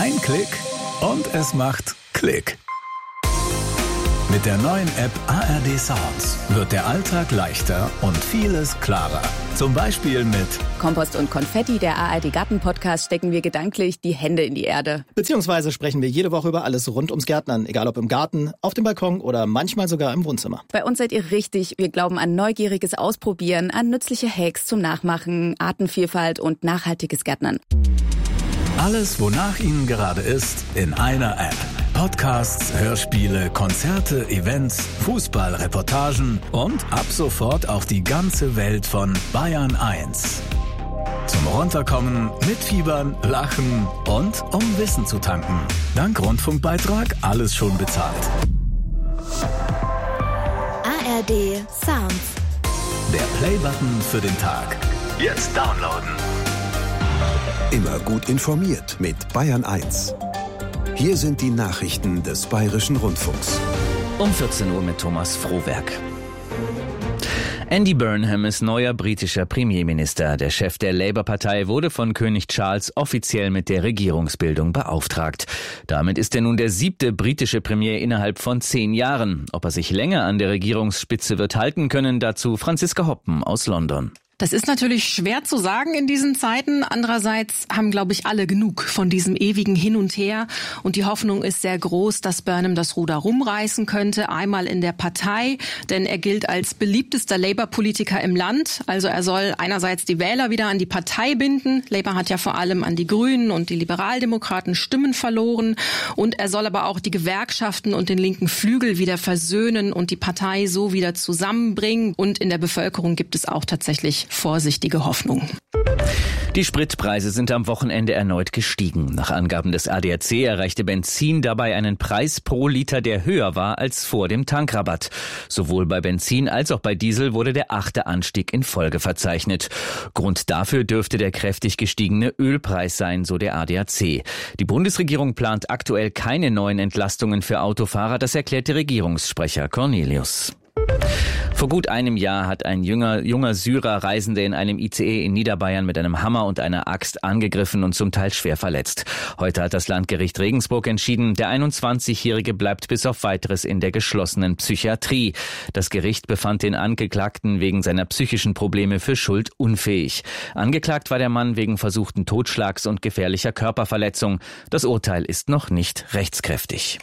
Ein Klick und es macht Klick. Mit der neuen App ARD Sounds wird der Alltag leichter und vieles klarer. Zum Beispiel mit Kompost und Konfetti, der ARD Garten-Podcast, stecken wir gedanklich die Hände in die Erde. Beziehungsweise sprechen wir jede Woche über alles rund ums Gärtnern, egal ob im Garten, auf dem Balkon oder manchmal sogar im Wohnzimmer. Bei uns seid ihr richtig. Wir glauben an neugieriges Ausprobieren, an nützliche Hacks zum Nachmachen, Artenvielfalt und nachhaltiges Gärtnern. alles, wonach Ihnen gerade ist, in einer App. Podcasts, Hörspiele, Konzerte, Events, Fußballreportagen und ab sofort auch die ganze Welt von Bayern 1. Zum Runterkommen, mitfiebern, lachen und um Wissen zu tanken. Dank Rundfunkbeitrag alles schon bezahlt. ARD Sounds. Der Playbutton für den Tag. Jetzt downloaden. Immer gut informiert mit Bayern 1. Hier sind die Nachrichten des Bayerischen Rundfunks. Um 14 Uhr mit Thomas Frohwerk. Andy Burnham ist neuer britischer Premierminister. Der Chef der Labour-Partei wurde von König Charles offiziell mit der Regierungsbildung beauftragt. Damit ist er nun der 7. britische Premier innerhalb von 10 Jahren. Ob er sich länger an der Regierungsspitze wird halten können, dazu Franziska Hoppen aus London. Das ist natürlich schwer zu sagen in diesen Zeiten. Andererseits haben, glaube ich, alle genug von diesem ewigen Hin und Her. Und die Hoffnung ist sehr groß, dass Burnham das Ruder rumreißen könnte. Einmal in der Partei, denn er gilt als beliebtester Labour-Politiker im Land. Also er soll einerseits die Wähler wieder an die Partei binden. Labour hat ja vor allem an die Grünen und die Liberaldemokraten Stimmen verloren. Und er soll aber auch die Gewerkschaften und den linken Flügel wieder versöhnen und die Partei so wieder zusammenbringen. Und in der Bevölkerung gibt es auch tatsächlich vorsichtige Hoffnung. Die Spritpreise sind am Wochenende erneut gestiegen. Nach Angaben des ADAC erreichte Benzin dabei einen Preis pro Liter, der höher war als vor dem Tankrabatt. Sowohl bei Benzin als auch bei Diesel wurde der 8. Anstieg in Folge verzeichnet. Grund dafür dürfte der kräftig gestiegene Ölpreis sein, so der ADAC. Die Bundesregierung plant aktuell keine neuen Entlastungen für Autofahrer, das erklärte Regierungssprecher Cornelius. Vor gut einem Jahr hat ein junger Syrer Reisende in einem ICE in Niederbayern mit einem Hammer und einer Axt angegriffen und zum Teil schwer verletzt. Heute hat das Landgericht Regensburg entschieden, der 21-Jährige bleibt bis auf Weiteres in der geschlossenen Psychiatrie. Das Gericht befand den Angeklagten wegen seiner psychischen Probleme für schuldunfähig. Angeklagt war der Mann wegen versuchten Totschlags und gefährlicher Körperverletzung. Das Urteil ist noch nicht rechtskräftig.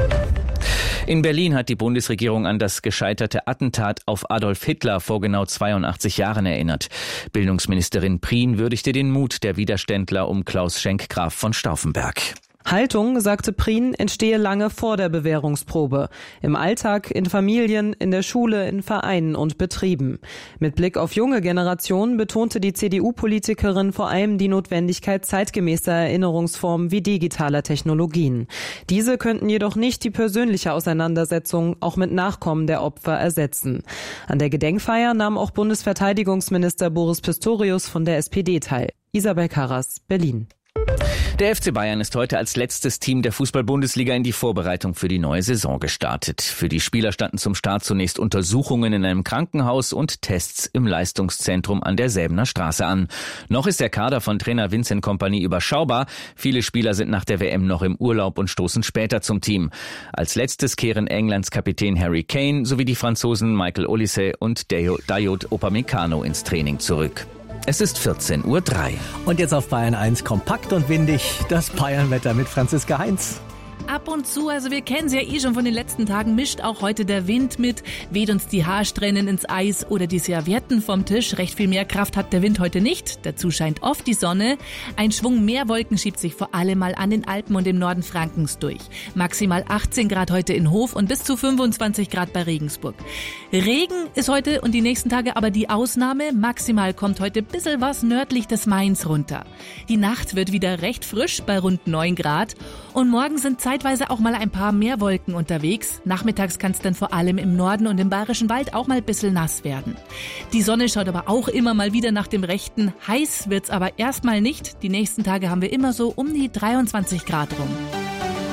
In Berlin hat die Bundesregierung an das gescheiterte Attentat auf Adolf Hitler vor genau 82 Jahren erinnert. Bildungsministerin Prien würdigte den Mut der Widerständler um Klaus Schenk Graf von Stauffenberg. Haltung, sagte Prien, entstehe lange vor der Bewährungsprobe. Im Alltag, in Familien, in der Schule, in Vereinen und Betrieben. Mit Blick auf junge Generationen betonte die CDU-Politikerin vor allem die Notwendigkeit zeitgemäßer Erinnerungsformen wie digitaler Technologien. Diese könnten jedoch nicht die persönliche Auseinandersetzung auch mit Nachkommen der Opfer ersetzen. An der Gedenkfeier nahm auch Bundesverteidigungsminister Boris Pistorius von der SPD teil. Isabel Karras, Berlin. Der FC Bayern ist heute als letztes Team der Fußball-Bundesliga in die Vorbereitung für die neue Saison gestartet. Für die Spieler standen zum Start zunächst Untersuchungen in einem Krankenhaus und Tests im Leistungszentrum an der Säbener Straße an. Noch ist der Kader von Trainer Vincent Kompany überschaubar. Viele Spieler sind nach der WM noch im Urlaub und stoßen später zum Team. Als letztes kehren Englands Kapitän Harry Kane sowie die Franzosen Michael Olise und Dayot Upamecano ins Training zurück. Es ist 14:03 Uhr. Und jetzt auf Bayern 1 kompakt und windig, das Bayernwetter mit Franziska Heinz. Ab und zu, also wir kennen sie ja eh schon von den letzten Tagen, mischt auch heute der Wind mit, weht uns die Haarsträhnen ins Eis oder die Servietten vom Tisch. Recht viel mehr Kraft hat der Wind heute nicht. Dazu scheint oft die Sonne. Ein Schwung mehr Wolken schiebt sich vor allem mal an den Alpen und im Norden Frankens durch. Maximal 18 Grad heute in Hof und bis zu 25 Grad bei Regensburg. Regen ist heute und die nächsten Tage aber die Ausnahme. Maximal kommt heute ein bisschen was nördlich des Mains runter. Die Nacht wird wieder recht frisch bei rund 9 Grad und morgen sind zeitweise auch mal ein paar mehr Wolken unterwegs. Nachmittags kann es dann vor allem im Norden und im Bayerischen Wald auch mal ein bisschen nass werden. Die Sonne schaut aber auch immer mal wieder nach dem Rechten. Heiß wird's aber erstmal nicht. Die nächsten Tage haben wir immer so um die 23 Grad rum.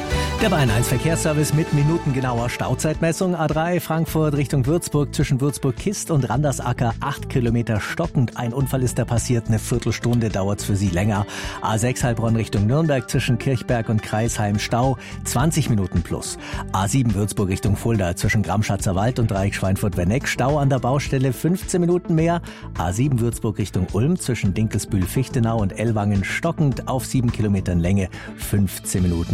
Der Bayern 1 Verkehrsservice mit minutengenauer Stauzeitmessung. A3 Frankfurt Richtung Würzburg zwischen Würzburg-Kist und Randersacker 8 Kilometer stockend. Ein Unfall ist da passiert, eine Viertelstunde dauert's für Sie länger. A6 Heilbronn Richtung Nürnberg zwischen Kirchberg und Kreisheim Stau 20 Minuten plus. A7 Würzburg Richtung Fulda zwischen Gramschatzer Wald und Dreieck Schweinfurt-Werneck Stau an der Baustelle 15 Minuten mehr. A7 Würzburg Richtung Ulm zwischen Dinkelsbühl-Fichtenau und Ellwangen stockend auf 7 Kilometern Länge 15 Minuten.